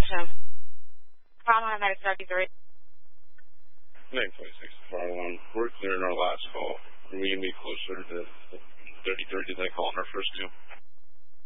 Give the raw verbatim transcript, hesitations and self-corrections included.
Action. Problem at thirty-three. nine point six four one. We're clearing our last call. We can be closer to thirty-three. Did that call on our first two?